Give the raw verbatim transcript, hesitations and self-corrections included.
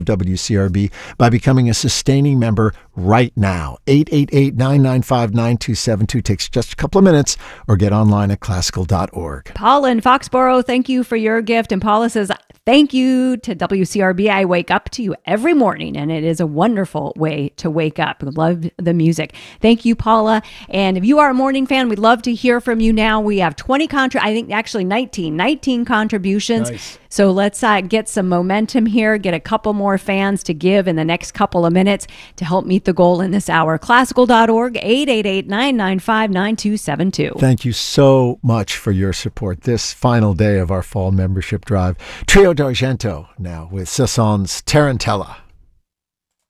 W C R B by becoming a sustaining member right now. eight eight eight, nine nine five, nine two seven two takes just a couple of minutes, or get online at classical dot org. Paula in Foxborough, thank you for your gift. And Paula says, thank you to W C R B. I wake up to you every morning, and it is a wonderful way to wake up. Love the music. Thank you, Paula. And if you are a morning fan, we'd love to hear from you now. We have twenty contra- I think actually nineteen, nineteen contributions. Nice. So let's uh, get some momentum here, get a couple more fans to give in the next couple of minutes to help meet the goal in this hour. classical dot org, eight eight eight, nine nine five, nine two seven two. Thank you so much for your support this final day of our fall membership drive. Trio d'Argento now with Sasson's Tarantella.